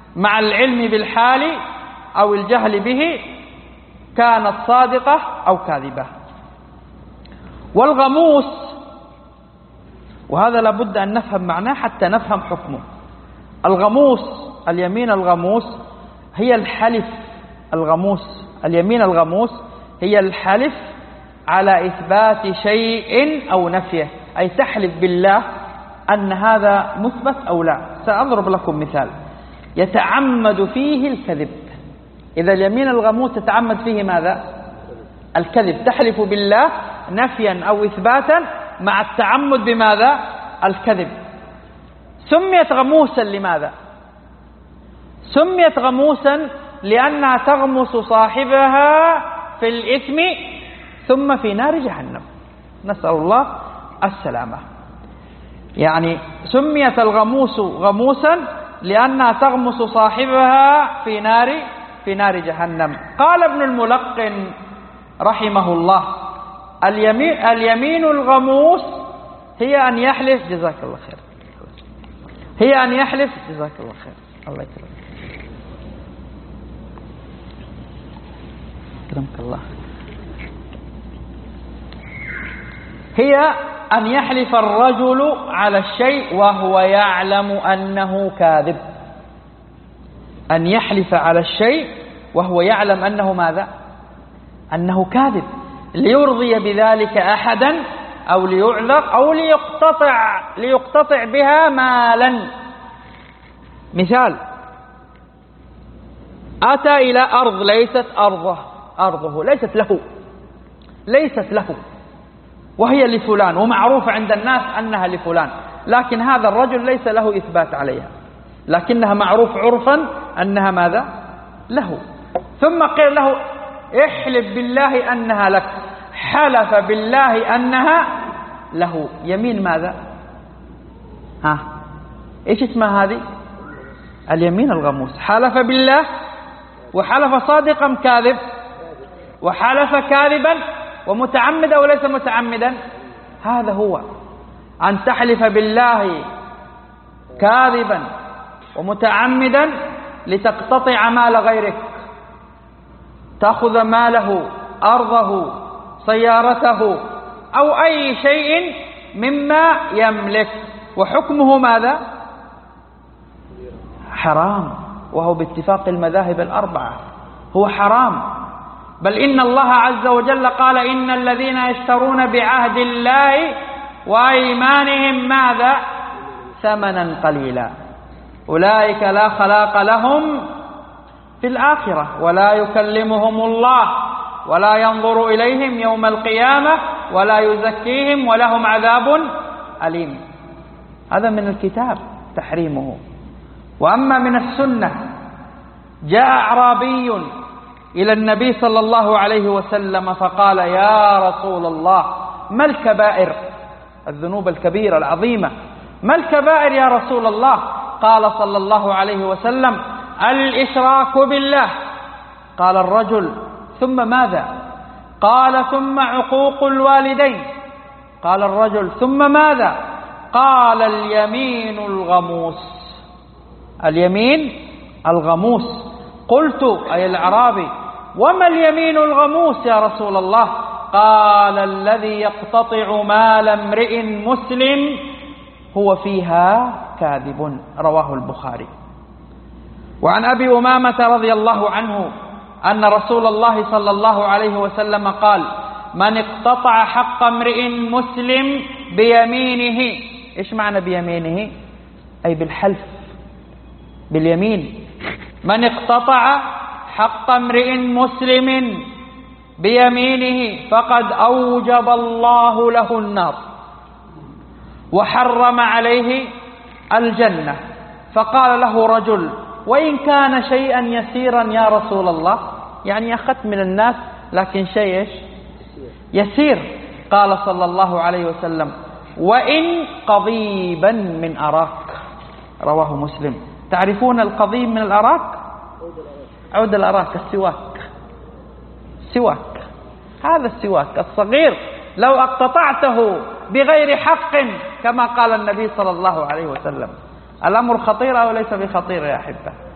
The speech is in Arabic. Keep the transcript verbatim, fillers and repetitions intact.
مع العلم بالحال أو الجهل به كانت صادقة أو كاذبة. والغموس، وهذا لابد أن نفهم معناه حتى نفهم حكمه. الغموس، اليمين الغموس هي الحلف الغموس اليمين الغموس هي الحلف على إثبات شيء أو نفيه، أي تحلف بالله أن هذا مثبت أو لا. سأضرب لكم مثال يتعمد فيه الكذب. إذا اليمين الغموس تتعمد فيه ماذا؟ الكذب، تحلف بالله نفيا أو إثباتا مع التعمد بماذا؟ الكذب. سميت غموسا لماذا؟ سميت غموسا لأنها تغمس صاحبها في الإثم ثم في نار جهنم، نسأل الله السلامة. يعني سميت الغموس غموسا لأنها تغمس صاحبها في نار في نار جهنم. قال ابن الملقن رحمه الله: اليمين, اليمين الغموس هي أن يحلف، جزاك الله خير، هي أن يحلف، جزاك الله خير، الله يكرمك، يكرمك الله، هي أن يحلف الرجل على الشيء وهو يعلم أنه كاذب. أن يحلف على الشيء وهو يعلم أنه ماذا؟ أنه كاذب، ليرضي بذلك أحدا أو ليعذر أو ليقتطع ليقتطع بها مالا. مثال: أتى إلى أرض ليست أرضه أرضه ليست له ليست له وهي لفلان، ومعروف عند الناس أنها لفلان، لكن هذا الرجل ليس له إثبات عليها، لكنها معروف عرفا أنها ماذا؟ له. ثم قيل له: احلف بالله أنها لك. حلف بالله أنها له. يمين ماذا؟ ها إيش اسمها هذه؟ اليمين الغموس. حلف بالله، وحلف صادقا كاذب، وحلف كاذبا ومتعمدا وليس متعمدا. هذا هو أن تحلف بالله كاذبا ومتعمدا لتقتطع مال غيرك، تأخذ ماله، أرضه، سيارته، أو أي شيء مما يملك، وحكمه ماذا؟ حرام، وهو باتفاق المذاهب الأربعة هو حرام. بل إن الله عز وجل قال: إن الذين يشترون بعهد الله وأيمانهم ماذا؟ ثمنا قليلا أولئك لا خلاق لهم في الآخرة ولا يكلمهم الله ولا ينظر إليهم يوم القيامة ولا يزكيهم ولهم عذاب أليم. هذا من الكتاب تحريمه. وأما من السنة: جاء أعرابي إلى النبي صلى الله عليه وسلم فقال: يا رسول الله، ما الكبائر؟ الذنوب الكبيرة العظيمة، ما الكبائر يا رسول الله؟ قال صلى الله عليه وسلم: الإشراك بالله. قال الرجل: ثم ماذا؟ قال: ثم عقوق الوالدين. قال الرجل: ثم ماذا؟ قال: اليمين الغموس. اليمين الغموس. قلت: أي الأعرابي، وما اليمين الغموس يا رسول الله؟ قال: الذي يقتطع مال امرئ مسلم هو فيها كاذب. رواه البخاري. وعن أبي أمامة رضي الله عنه أن رسول الله صلى الله عليه وسلم قال: من اقتطع حق امرئ مسلم بيمينه. إيش معنى بيمينه؟ أي بالحلف، باليمين. من اقتطع حق امرئ مسلم بيمينه فقد أوجب الله له النار وحرم عليه الجنة. فقال له رجل: وإن كان شيئا يسيرا يا رسول الله، يعني أخذت من الناس لكن شيء يسير. قال صلى الله عليه وسلم: وإن قضيبا من أراك. رواه مسلم. تعرفون القضيب من الأراك؟ عود الأراك، السواك، سواك، هذا السواك الصغير لو اقتطعته بغير حق كما قال النبي صلى الله عليه وسلم. الأمر خطير أو ليس بخطير يا أحبة؟